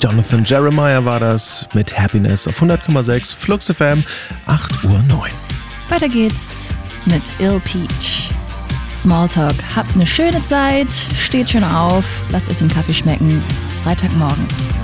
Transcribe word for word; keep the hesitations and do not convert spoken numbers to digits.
Jonathan Jeremiah war das mit Happiness auf hundert Komma sechs Flux F M, acht Uhr neun. Weiter geht's mit Ill Peach. Smalltalk, habt eine schöne Zeit, steht schön auf, lasst euch den Kaffee schmecken, es ist Freitagmorgen.